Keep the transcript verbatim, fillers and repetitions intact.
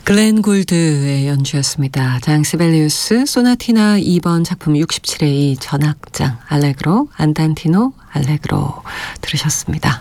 글렌 골드의 연주였습니다. 장 시벨리우스 소나티나 이 번 작품 육십칠 회의 전악장 알레그로 안단티노 알레그로 들으셨습니다.